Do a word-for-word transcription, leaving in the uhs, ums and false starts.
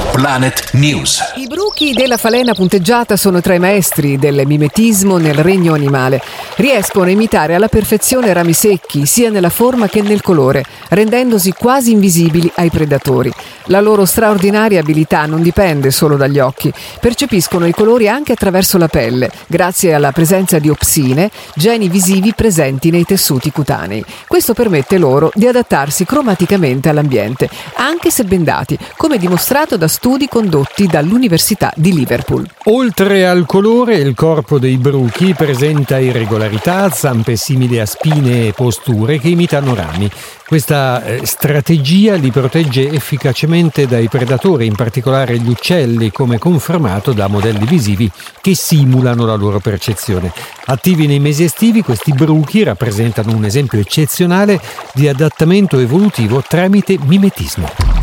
Planet News. I bruchi della falena punteggiata sono tra i maestri del mimetismo nel regno animale. Riescono a imitare alla perfezione rami secchi, sia nella forma che nel colore, rendendosi quasi invisibili ai predatori. La loro straordinaria abilità non dipende solo dagli occhi. Percepiscono i colori anche attraverso la pelle, grazie alla presenza di opsine, geni visivi presenti nei tessuti cutanei. Questo permette loro di adattarsi cromaticamente all'ambiente, anche se bendati, come dimostrato da studi condotti dall'Università di Liverpool. Oltre al colore, il corpo dei bruchi presenta irregolarità, zampe simili a spine e posture che imitano rami. Questa eh, strategia li protegge efficacemente dai predatori, in particolare gli uccelli, come confermato da modelli visivi che simulano la loro percezione. Attivi nei mesi estivi, questi bruchi rappresentano un esempio eccezionale di adattamento evolutivo tramite mimetismo.